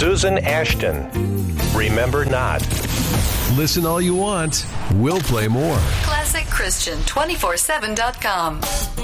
Susan Ashton. Remember not. Listen all you want. We'll play more. ClassicChristian247.com.